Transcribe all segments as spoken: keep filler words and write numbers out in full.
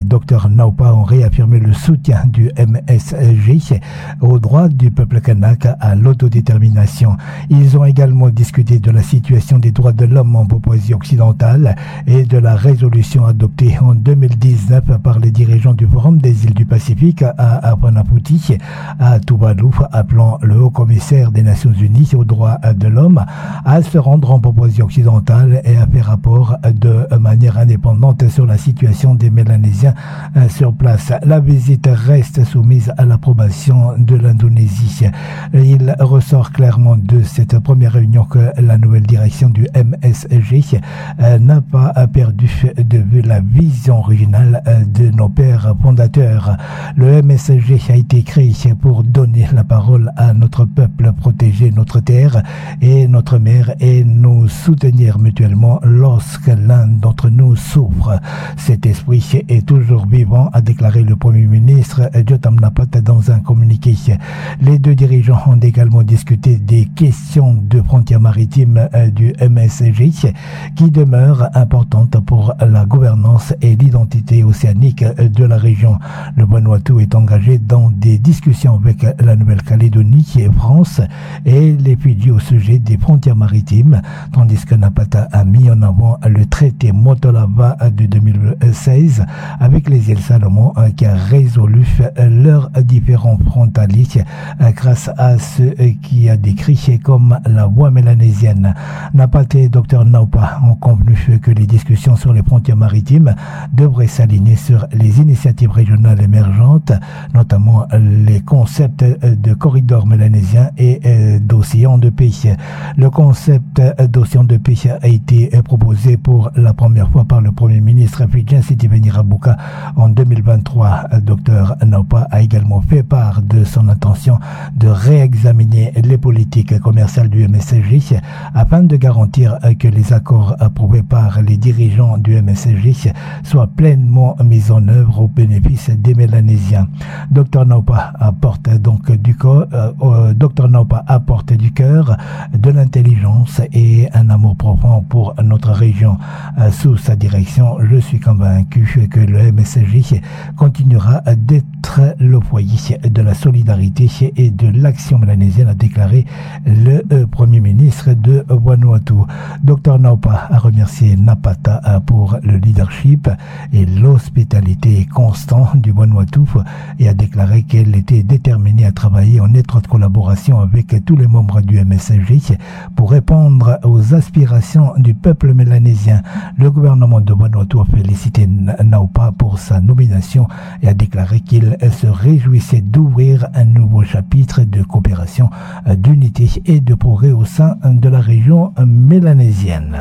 Dr Naupa ont réaffirmé le soutien du M S G au droit du peuple kanak à l'autodétermination. Ils ont également discuté de la situation des droits de l'homme en Papouasie occidentale et de la résolution adoptée en deux mille dix-neuf par les dirigeants du Forum des îles du Pacifique à Apanaputi, à Tuvalu, appelant le haut-commissaire des Nations Unies aux droits de l'homme à se rendre en Papouasie occidentale et à faire rapport de manière indépendante sur la situation des Mélanésiens sur place. La visite reste soumise à l'approbation de l'Indonésie. Il ressort clairement de cette première réunion que la nouvelle direction du M S G n'a pas perdu de vue la vision originale de nos pères fondateurs. Le M S G a été créé pour donner la parole à notre peuple, protéger notre terre et notre mer et nous soutenir mutuellement lorsque l'un d'entre nous souffre. Cet esprit est toujours vivant, a déclaré le Premier ministre Jotam Napat dans un communiqué. Les deux dirigeants ont également discuté des questions de frontières maritimes du M S G qui demeurent importantes pour la gouvernance et l'identité océanique de la région. Le Vanuatu est engagé dans des discussions avec la Nouvelle-Calédonie et France et les Fidji au sujet des frontières maritimes, tandis que Napata a mis en avant le traité Motolava de deux mille seize avec les îles Salomon qui a résolu leurs différents frontaliers grâce à ce qui a décrit comme la voie mélanésienne. Napata et Dr Naupa ont convenu que les discussions sur les frontières maritimes devraient s'aligner sur les initiatives régionales émergentes, notamment les concepts de corridor mélanésien et d'océan de paix. Le concept d'océan de paix a été proposé pour la première fois par le Premier ministre fidjien Sitiveni Rabuka en deux mille vingt-trois. Dr Naupa a également fait part de son intention de réexaminer les politiques commerciales du M S G afin de garantir que les accords approuvés par les dirigeants du M S G soient pleinement mis en œuvre au bénéfice des Mélanésiens. Dr Naupa apporte donc du corps, euh, Dr Naupa apporte du cœur, de l'intelligence et un amour profond pour notre région. Euh, sous sa direction, je suis convaincu que le M S G continuera d'être le foyer de la solidarité et de l'action mélanésienne, a déclaré le euh, Premier ministre de Vanuatu. Dr Naupa a remercié Napata pour le leadership et l'hospitalité constante du Vanuatu et a déclaré qu'elle était déterminée à travailler en étroite collaboration avec tous les membres du M S G pour répondre aux aspirations du peuple mélanésien. Le gouvernement de Vanuatu a félicité Naupa pour sa nomination et a déclaré qu'il se réjouissait d'ouvrir un nouveau chapitre de coopération, d'unité et de progrès au sein de la région mélanésienne.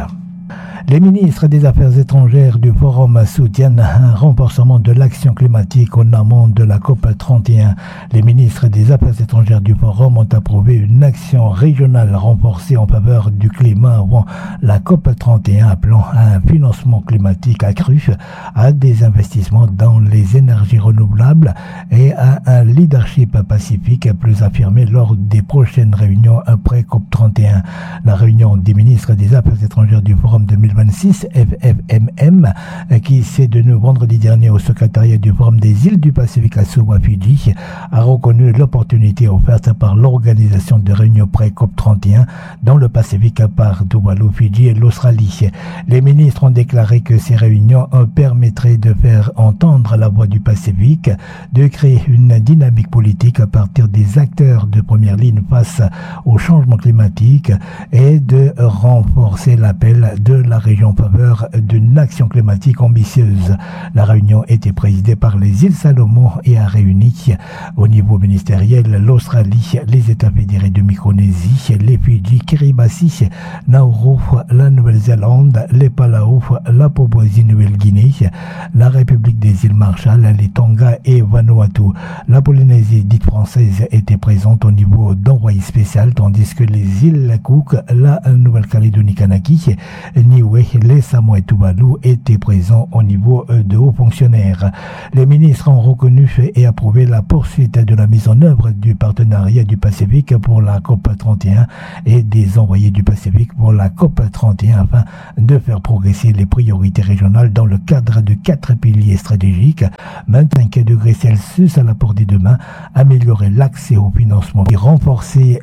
Les ministres des Affaires étrangères du Forum soutiennent un renforcement de l'action climatique en amont de la COP trente et un. Les ministres des Affaires étrangères du Forum ont approuvé une action régionale renforcée en faveur du climat avant la COP trente et un, appelant à un financement climatique accru, à des investissements dans les énergies renouvelables et à un leadership pacifique plus affirmé lors des prochaines réunions après COP trente et un. La réunion des ministres des Affaires étrangères du Forum deux mille vingt-six F F M M qui s'est tenue vendredi dernier au secrétariat du Forum des îles du Pacifique à Suva, Fidji, a reconnu l'opportunité offerte par l'organisation de réunions pré-COP trente et un dans le Pacifique par Tuvalu, Fidji et l'Australie. Les ministres ont déclaré que ces réunions permettraient de faire entendre la voix du Pacifique, de créer une dynamique politique à partir des acteurs de première ligne face au changement climatique et de renforcer l'appel de la région en faveur d'une action climatique ambitieuse. La réunion était présidée par les îles Salomon et a réuni au niveau ministériel l'Australie, les États fédérés de Micronésie, les Fidji, Kiribati, Nauru, la Nouvelle-Zélande, les Palau, la Papouasie-Nouvelle-Guinée, la République des îles Marshall, les Tonga et Vanuatu. La Polynésie dite française était présente au niveau d'envoyé spécial, tandis que les îles Cook, la Nouvelle-Calédonie Kanaki, Niue, les Samoa et Tuvalu étaient présents au niveau de hauts fonctionnaires. Les ministres ont reconnu et approuvé la poursuite de la mise en œuvre du partenariat du Pacifique pour la COP trente et un et des envoyés du Pacifique pour la COP trente et un afin de faire progresser les priorités régionales dans le cadre de quatre piliers stratégiques: vingt-cinq degrés Celsius à la portée de main, améliorer l'accès au financement et renforcer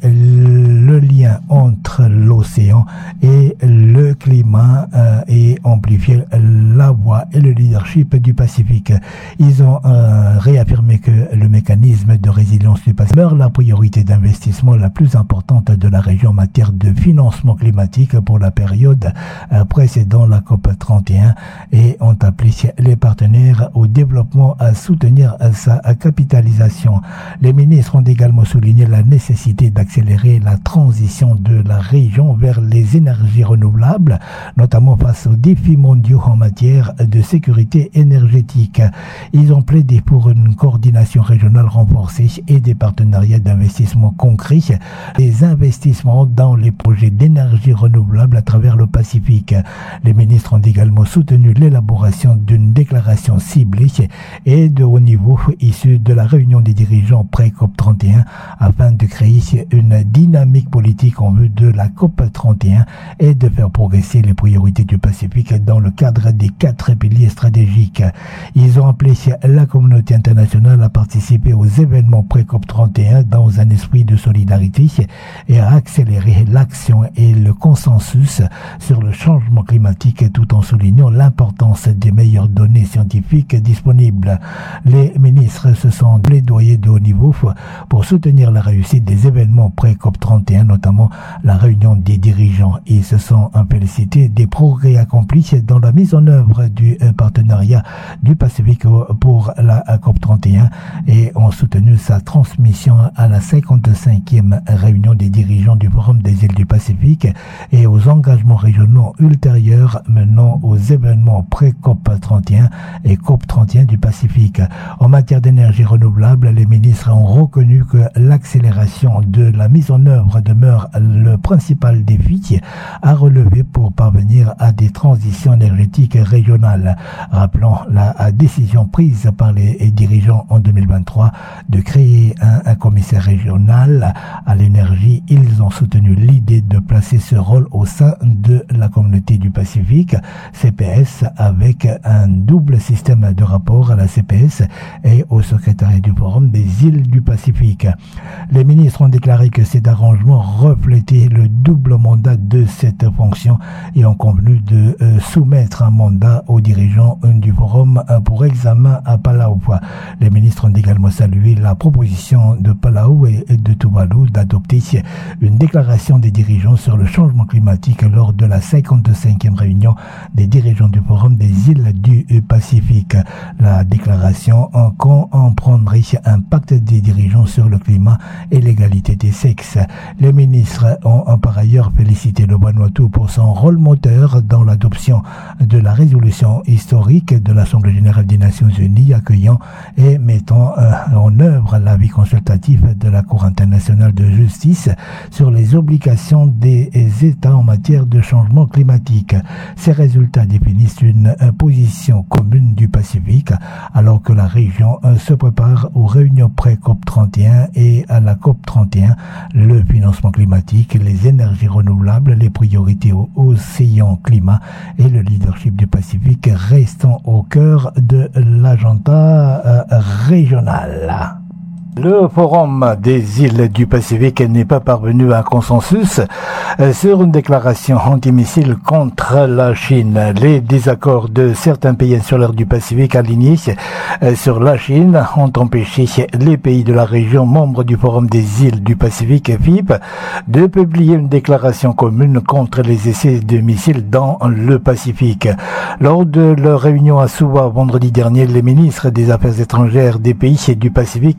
le lien entre l'océan et le climat euh, et amplifier la voix et le leadership du Pacifique. Ils ont euh, réaffirmé que le mécanisme de résilience du Pacifique demeure la priorité d'investissement la plus importante de la région en matière de financement climatique pour la période euh, précédant la COP trente et un et ont appelé les partenaires au développement à soutenir sa capitalisation. Les ministres ont également souligné la nécessité d'accélérer la transition de la région vers les énergies renouvelables, notamment face aux défis mondiaux en matière de sécurité énergétique. Ils ont plaidé pour une coordination régionale renforcée et des partenariats d'investissement concrets, des investissements dans les projets d'énergie renouvelable à travers le Pacifique. Les ministres ont également soutenu l'élaboration d'une déclaration ciblée et de haut niveau issue de la réunion des dirigeants pré-COP trente et un afin de créer une dynamique politique en vue de la COP trente et un et de faire progresser les priorités du Pacifique dans le cadre des quatre piliers stratégiques. Ils ont appelé la communauté internationale à participer aux événements pré-COP trente et un dans un esprit de solidarité et à accélérer l'action et le consensus sur le changement climatique tout en soulignant l'importance des meilleures données scientifiques disponibles. Les ministres se sont plaidoyés de haut niveau pour soutenir la réussite des événements pré-COP trente et un, notamment la réunion des dirigeants. Ils se sont félicités des progrès accomplis dans la mise en œuvre du partenariat du Pacifique pour la COP trente et un et ont soutenu sa transmission à la cinquante-cinquième réunion des dirigeants du Forum des îles du Pacifique et aux engagements régionaux ultérieurs menant aux événements pré-COP trente et un et COP trente et un du Pacifique. En matière d'énergie renouvelable, les ministres ont reconnu que l'accélération de la mise en œuvre demeure le principal défi à relever pour parvenir à des transitions énergétiques régionales. Rappelant la décision prise par les dirigeants en deux mille vingt-trois de créer un, un commissaire régional à l'énergie, ils ont soutenu l'idée de placer ce rôle au sein de la communauté du Pacifique, C P S, avec un double système de rapport à la C P S et au secrétariat du Forum des îles du Pacifique. Les ministres ont déclaré que cet arrangement reflétait le double mandat de cette fonction et ont convenu de euh, soumettre un mandat aux dirigeants du Forum pour examen à Palau. Les ministres ont également salué la proposition de Palau et de Tuvalu d'adopter une déclaration des dirigeants sur le changement climatique lors de la cinquante-cinquième réunion des dirigeants du Forum des îles du Pacifique. La déclaration en comprendrait un pacte des dirigeants sur le climat et l'égalité des sexes. Les ministres ont par ailleurs félicité le Vanuatu pour son rôle moteur dans l'adoption de la résolution historique de l'Assemblée générale des Nations unies accueillant et mettant euh, en œuvre l'avis consultatif de la Cour internationale de justice sur les obligations des États en matière de changement climatique. Ces résultats définissent une, une position commune du Pacifique alors que la région euh, se prépare aux réunions pré-COP trente et un et à la COP trente et un. Le financement climatique, les énergies renouvelables, les priorités au océan climat et le leadership du Pacifique restant au cœur de l'agenda euh, régional. Le Forum des îles du Pacifique n'est pas parvenu à un consensus sur une déclaration antimissile contre la Chine. Les désaccords de certains pays insulaires du Pacifique alignés sur la Chine ont empêché les pays de la région membres du Forum des îles du Pacifique, F I P, de publier une déclaration commune contre les essais de missiles dans le Pacifique. Lors de leur réunion à Suva vendredi dernier, les ministres des Affaires étrangères des pays du Pacifique n'ont pas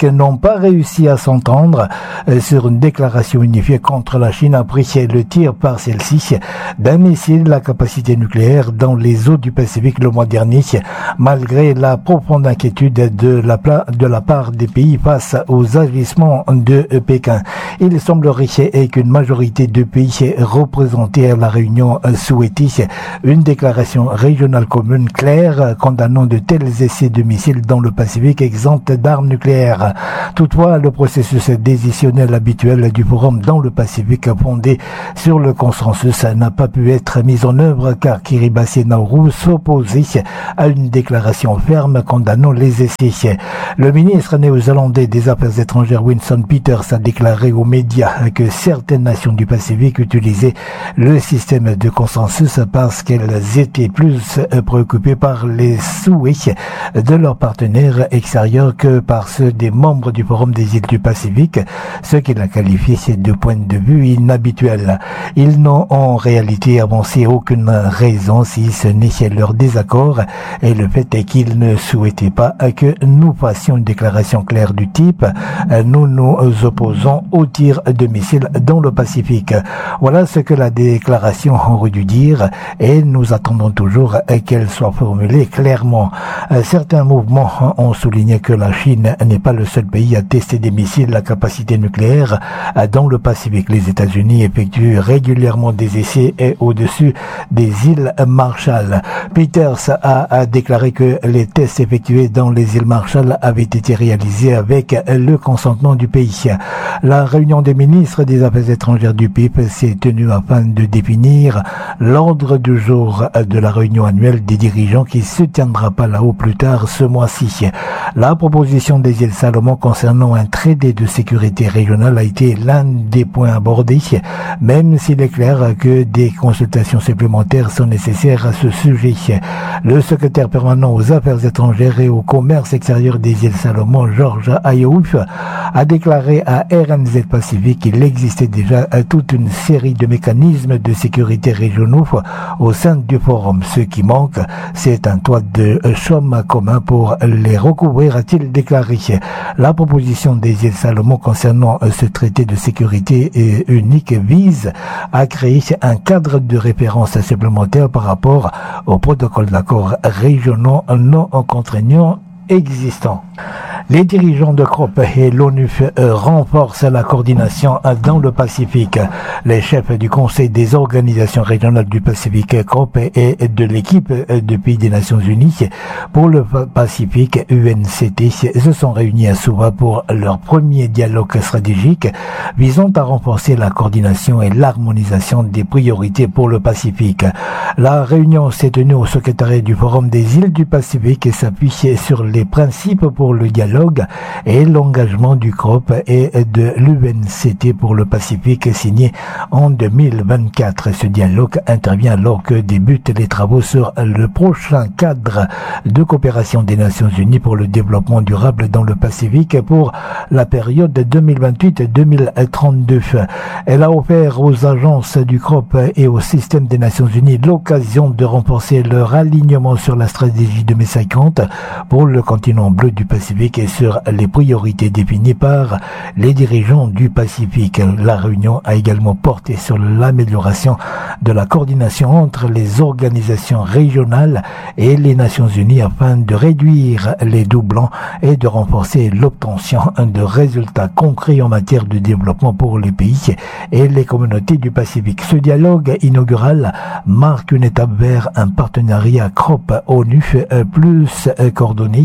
pas réussi à s'entendre sur une déclaration unifiée contre la Chine après le tir par celle-ci d'un missile à capacité nucléaire dans les eaux du Pacifique le mois dernier, malgré la profonde inquiétude de la, de la part des pays face aux agissements de Pékin. Il semblerait qu'une majorité de pays représentés à la réunion souhaitait une déclaration régionale commune claire condamnant de tels essais de missiles dans le Pacifique exempts d'armes nucléaires. Toutefois, le processus décisionnel habituel du forum dans le Pacifique fondé sur le consensus n'a pas pu être mis en œuvre car Kiribati Nauru s'opposait à une déclaration ferme condamnant les essais. Le ministre néo-zélandais des Affaires étrangères Winston Peters a déclaré aux médias que certaines nations du Pacifique utilisaient le système de consensus parce qu'elles étaient plus préoccupées par les souhaits de leurs partenaires extérieurs que par ceux des membres du Forum des îles du Pacifique, ce qu'il a qualifié de point de vue inhabituel. Ils n'ont en réalité avancé aucune raison si ce n'est leur désaccord et le fait est qu'ils ne souhaitaient pas que nous fassions une déclaration claire du type « Nous nous opposons au tir de missiles dans le Pacifique ». Voilà ce que la déclaration aurait dû dire et nous attendons toujours qu'elle soit formulée clairement. Certains mouvements ont souligné que la Chine n'est pas le seul pays à tester des missiles à capacité nucléaire dans le Pacifique. Les États-Unis effectuent régulièrement des essais au-dessus des îles Marshall. Peters a, a déclaré que les tests effectués dans les îles Marshall avaient été réalisés avec le consentement du pays. La réunion des ministres des Affaires étrangères du P I P s'est tenue afin de définir l'ordre du jour de la réunion annuelle des dirigeants qui se tiendra pas là-haut plus tard ce mois-ci. La proposition des îles Salomon concernant un traité de sécurité régionale a été l'un des points abordés, même s'il est clair que des consultations supplémentaires sont nécessaires à ce sujet. Le secrétaire permanent aux affaires étrangères et au commerce extérieur des îles Salomon, George Ayouf, a déclaré à R N Z Pacifique qu'il existait déjà toute une série de mécanismes de sécurité régionaux au sein du forum. Ce qui manque, c'est un toit de chaume commun pour les recouvrir, a-t-il déclaré. La proposition des îles Salomon concernant ce traité de sécurité unique vise à créer un cadre de référence supplémentaire par rapport au protocole d'accords régionaux non contraignants existants. Les dirigeants de C R O P et l'ONU renforcent la coordination dans le Pacifique. Les chefs du Conseil des organisations régionales du Pacifique C R O P et de l'équipe de pays des Nations Unies pour le Pacifique U N C T se sont réunis à Suva pour leur premier dialogue stratégique visant à renforcer la coordination et l'harmonisation des priorités pour le Pacifique. La réunion s'est tenue au secrétariat du Forum des îles du Pacifique et s'appuie sur les principes pour le dialogue et l'engagement du C R O P et de l'U N C T pour le Pacifique signé en deux mille vingt-quatre. Ce dialogue intervient alors que débutent les travaux sur le prochain cadre de coopération des Nations Unies pour le développement durable dans le Pacifique pour la période deux mille vingt-huit à deux mille trente-deux. Elle a offert aux agences du C R O P et au système des Nations Unies l'occasion de renforcer leur alignement sur la stratégie deux mille cinquante pour le continent bleu du Pacifique et sur les priorités définies par les dirigeants du Pacifique. La réunion a également porté sur l'amélioration de la coordination entre les organisations régionales et les Nations Unies afin de réduire les doublons et de renforcer l'obtention de résultats concrets en matière de développement pour les pays et les communautés du Pacifique. Ce dialogue inaugural marque une étape vers un partenariat C R O P-ONU plus coordonné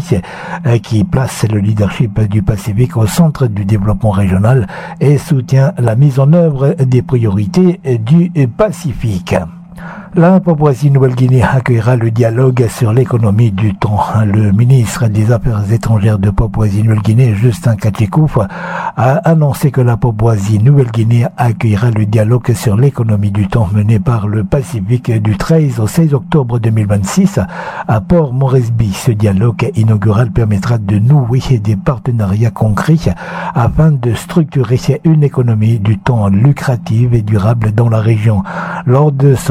qui place le leadership du Pacifique au centre du développement régional et soutient la mise en œuvre des priorités du Pacifique. La Papouasie-Nouvelle-Guinée accueillera le dialogue sur l'économie du temps. Le ministre des Affaires étrangères de Papouasie-Nouvelle-Guinée, Justin Kachikouf, a annoncé que la Papouasie-Nouvelle-Guinée accueillera le dialogue sur l'économie du temps mené par le Pacifique du treize au seize octobre deux mille vingt-six à Port Moresby. Ce dialogue inaugural permettra de nouer des partenariats concrets afin de structurer une économie du temps lucrative et durable dans la région. Lors de son intervention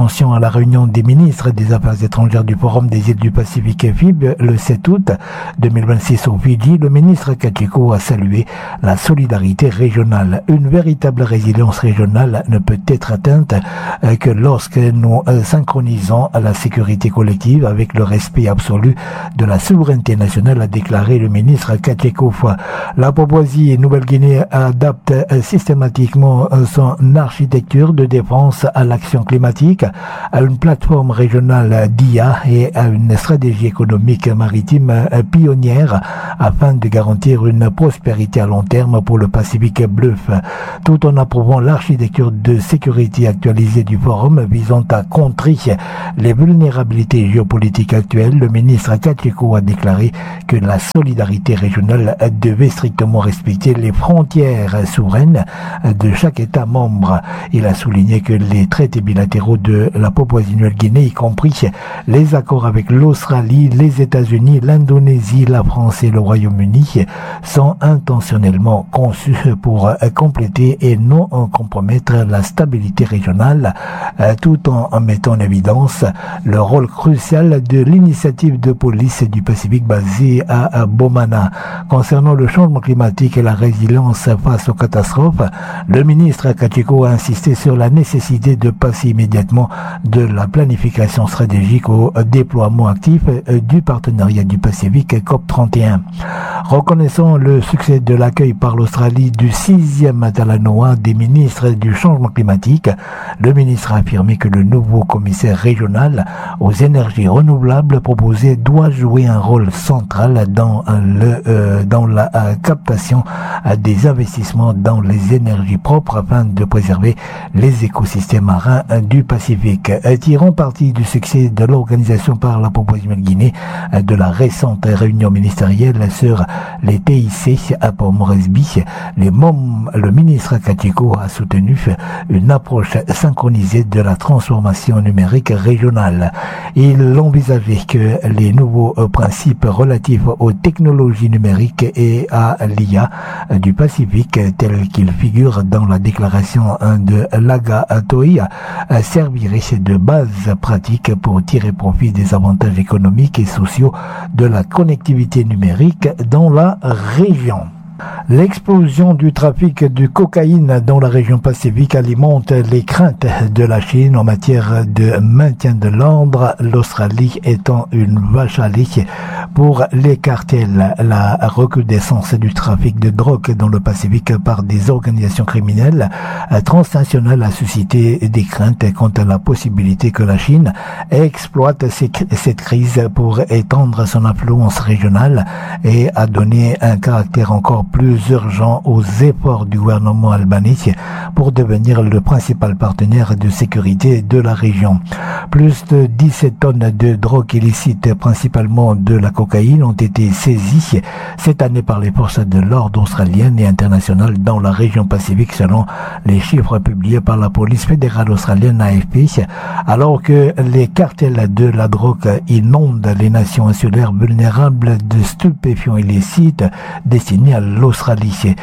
intervention à la réunion des ministres des Affaires étrangères du Forum des îles du Pacifique F I B le sept août deux mille vingt-six au Fidji, le ministre Kachiko a salué la solidarité régionale. Une véritable résilience régionale ne peut être atteinte que lorsque nous synchronisons la sécurité collective avec le respect absolu de la souveraineté nationale, a déclaré le ministre Kachiko. La Papouasie-Nouvelle-Guinée adapte systématiquement son architecture de défense à l'action climatique, à une plateforme régionale d'I A et à une stratégie économique maritime pionnière afin de garantir une prospérité à long terme pour le Pacifique bleu, tout en approuvant l'architecture de sécurité actualisée du forum visant à contrer les vulnérabilités géopolitiques actuelles. Le ministre Kachiko a déclaré que la solidarité régionale devait strictement respecter les frontières souveraines de chaque État membre. Il a souligné que les traités bilatéraux de la Papouasie-Nouvelle-Guinée, y compris les accords avec l'Australie, les États-Unis, l'Indonésie, la France et le Royaume-Uni, sont intentionnellement conçus pour compléter et non compromettre la stabilité régionale, tout en mettant en évidence le rôle crucial de l'initiative de police du Pacifique basée à Bomana. Concernant le changement climatique et la résilience face aux catastrophes, le ministre Kachiko a insisté sur la nécessité de passer immédiatement de la planification stratégique au déploiement actif du partenariat du Pacifique C O P trente et un. Reconnaissant le succès de l'accueil par l'Australie du sixième Talanoa des ministres du changement climatique, le ministre a affirmé que le nouveau commissaire régional aux énergies renouvelables proposé doit jouer un rôle central dans le euh, dans la euh, captation euh, des investissements dans les énergies propres afin de préserver les écosystèmes marins euh, du Pacifique. Euh, tirant parti du succès de l'organisation par la Papouasie-Nouvelle-Guinée euh, de la récente réunion ministérielle sur les T I C à Port-Moresby, les mômes, le ministre Kachiko a soutenu une approche synchronisée de la transformation numérique régionale. Il envisageait que les nouveaux euh, principes relatifs aux technologies numériques et à l'I A du Pacifique, tels qu'ils figurent dans la déclaration de l'Agatoi, serviraient de base pratique pour tirer profit des avantages économiques et sociaux de la connectivité numérique dans la région. L'explosion du trafic de cocaïne dans la région Pacifique alimente les craintes de la Chine en matière de maintien de l'ordre, l'Australie étant une vache à lait pour les cartels. La recrudescence du trafic de drogue dans le Pacifique par des organisations criminelles transnationales a suscité des craintes quant à la possibilité que la Chine exploite cette crise pour étendre son influence régionale et a donné un caractère encore plus urgent aux efforts du gouvernement albanais pour devenir le principal partenaire de sécurité de la région. Plus de dix-sept tonnes de drogue illicite, principalement de la cocaïne, ont été saisies cette année par les forces de l'ordre australiennes et internationales dans la région Pacifique, selon les chiffres publiés par la police fédérale australienne A F P, alors que les cartels de la drogue inondent les nations insulaires vulnérables de stupéfiants illicites destinés à l'Australie.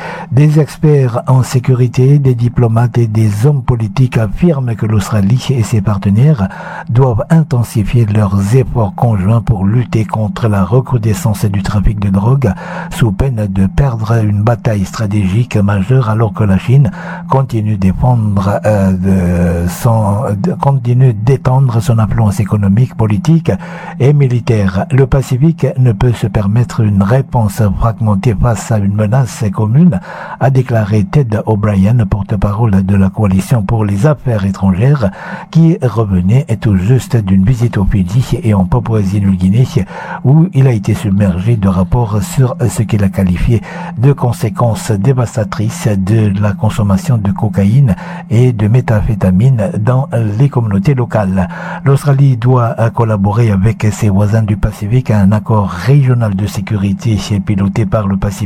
Des experts en sécurité, des diplomates et des hommes politiques affirment que l'Australie et ses partenaires doivent intensifier leurs efforts conjoints pour lutter contre la recrudescence du trafic de drogue, sous peine de perdre une bataille stratégique majeure, alors que la Chine continue d'étendre euh, son, de, continue d'étendre son influence économique, politique et militaire. Le Pacifique ne peut se permettre une réponse fragmentée face à une menace commune, a déclaré Ted O'Brien, porte-parole de la coalition pour les affaires étrangères, qui revenait tout juste d'une visite au Fidji et en Papouasie-Nouvelle-Guinée, où il a été submergé de rapports sur ce qu'il a qualifié de conséquences dévastatrices de la consommation de cocaïne et de méthamphétamine dans les communautés locales. L'Australie doit collaborer avec ses voisins du Pacifique à un accord régional de sécurité piloté par le Pacifique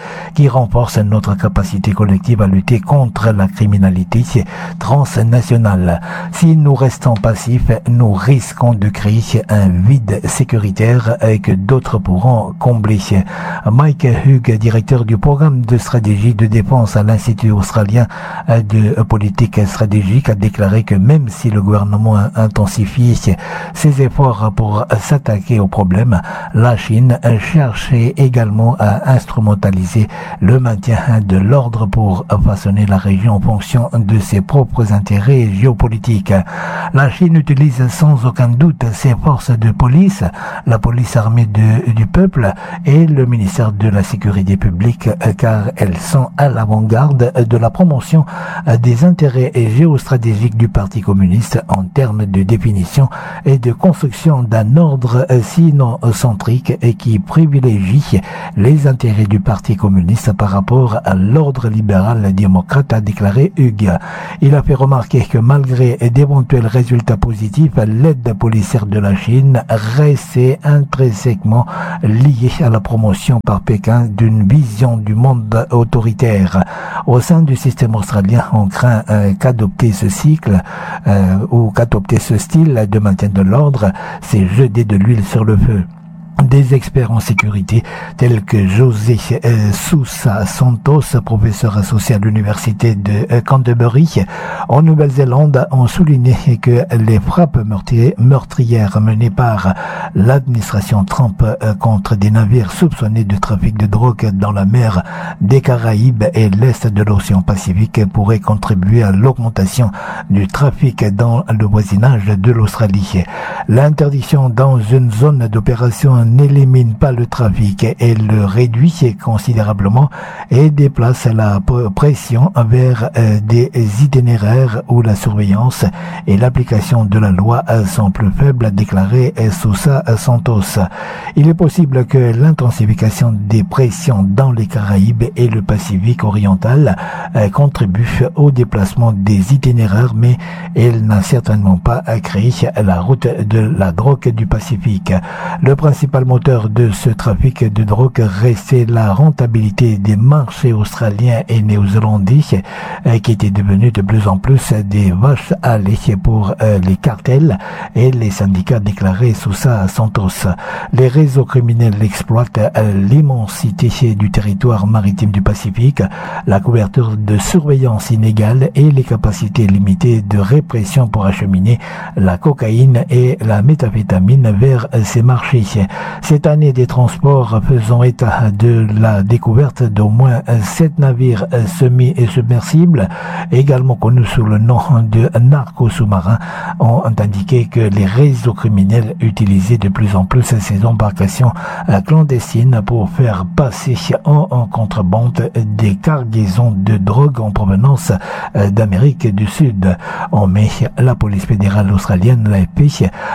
qui renforce notre capacité collective à lutter contre la criminalité transnationale. Si nous restons passifs, nous risquons de créer un vide sécuritaire que d'autres pourront combler. Mike Hughes, directeur du programme de stratégie de défense à l'Institut australien de politique stratégique, a déclaré que même si le gouvernement a intensifié ses efforts pour s'attaquer au problème, la Chine cherchait également à instrumentaliser le maintien de l'ordre pour façonner la région en fonction de ses propres intérêts géopolitiques. La Chine utilise sans aucun doute ses forces de police, la police armée de, du peuple et le ministère de la Sécurité publique, car elles sont à l'avant-garde de la promotion des intérêts géostratégiques du Parti communiste en termes de définition et de construction d'un ordre sino-centrique et qui privilégie les intérêts du Parti communiste par rapport à l'ordre libéral-démocrate, a déclaré Hughes. Il a fait remarquer que malgré d'éventuels résultats positifs, l'aide policière de la Chine restait intrinsèquement liée à la promotion par Pékin d'une vision du monde autoritaire. Au sein du système australien, on craint euh, qu'adopter ce cycle euh, ou qu'adopter ce style de maintien de l'ordre, c'est jeter de l'huile sur le feu. Des experts en sécurité tels que José euh, Sousa Santos, professeur associé à l'université de euh, Canterbury en Nouvelle-Zélande, ont souligné que les frappes meurtrières, meurtrières menées par l'administration Trump euh, contre des navires soupçonnés de trafic de drogue dans la mer des Caraïbes et l'est de l'océan Pacifique pourraient contribuer à l'augmentation du trafic dans le voisinage de l'Australie. L'interdiction dans une zone d'opération n'élimine pas le trafic, elle le réduit considérablement et déplace la pression vers des itinéraires où la surveillance et l'application de la loi sont plus faibles, a déclaré Sousa Santos. Il est possible que l'intensification des pressions dans les Caraïbes et le Pacifique oriental contribue au déplacement des itinéraires, mais elle n'a certainement pas créé la route de la drogue du Pacifique. Le principal moteur de ce trafic de drogue restait la rentabilité des marchés australiens et néo-zélandais qui étaient devenus de plus en plus des vaches à lait pour les cartels et les syndicats, déclarés Sousa Santos. Les réseaux criminels exploitent l'immensité du territoire maritime du Pacifique, la couverture de surveillance inégale et les capacités limitées de répression pour acheminer la cocaïne et la méthamphétamine vers ces marchés. Cette année, des transports faisant état de la découverte d'au moins sept navires semi-submersibles, également connus sous le nom de narco-sous-marins, ont indiqué que les réseaux criminels utilisaient de plus en plus ces embarcations clandestines pour faire passer en, en contrebande des cargaisons de drogue en provenance d'Amérique du Sud. En mai, la police fédérale australienne, l'A F P,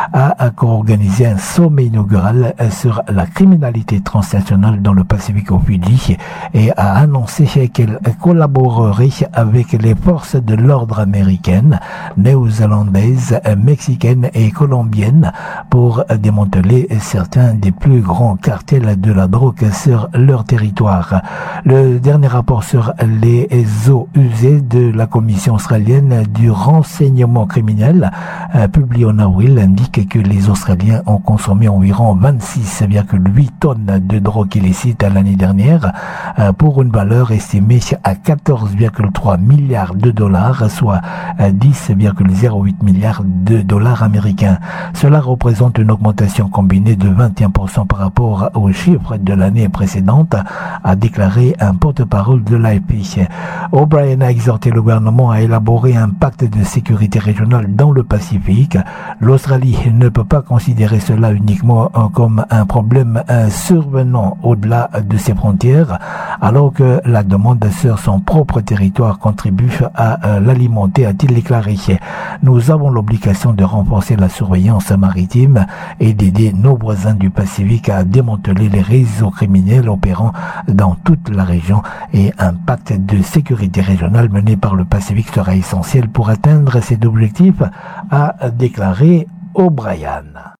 a co-organisé un sommet inaugural sur la criminalité transnationale dans le Pacifique au Fidji et a annoncé qu'elle collaborerait avec les forces de l'ordre américaines, néo-zélandaises, mexicaines et colombiennes pour démanteler certains des plus grands cartels de la drogue sur leur territoire. Le dernier rapport sur les eaux usées de la Commission australienne du renseignement criminel, publié en avril, indique que les Australiens ont consommé environ vingt-six virgule huit tonnes de drogue illicite l'année dernière pour une valeur estimée à quatorze virgule trois milliards de dollars, soit dix virgule zéro huit milliards de dollars américains. Cela représente une augmentation combinée de vingt et un pour cent par rapport aux chiffres de l'année précédente, a déclaré un porte-parole de l'A F P. O'Brien a exhorté le gouvernement à élaborer un pacte de sécurité régionale dans le Pacifique. L'Australie ne peut pas considérer cela uniquement comme un problème survenant au-delà de ses frontières, alors que la demande sur son propre territoire contribue à l'alimenter, a-t-il déclaré. Nous avons l'obligation de renforcer la surveillance maritime et d'aider nos voisins du Pacifique à démanteler les réseaux criminels opérant dans toute la région, et un pacte de sécurité régionale mené par le Pacifique sera essentiel pour atteindre cet objectif, a déclaré O'Brien.